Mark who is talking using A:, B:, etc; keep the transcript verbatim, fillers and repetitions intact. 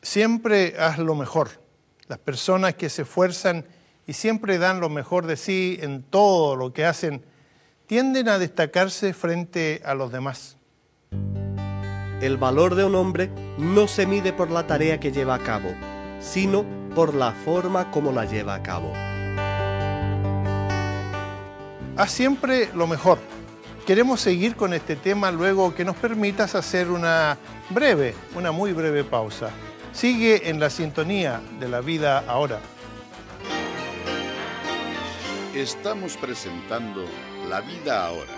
A: Siempre haz lo mejor. Las personas que se esfuerzan y siempre dan lo mejor de sí en todo lo que hacen, tienden a destacarse frente a los demás.
B: El valor de un hombre no se mide por la tarea que lleva a cabo, sino por la forma como la lleva a cabo.
A: Haz siempre lo mejor. Queremos seguir con este tema luego que nos permitas hacer una breve, una muy breve pausa. Sigue en la sintonía de La Vida Ahora.
C: Estamos presentando La Vida Ahora.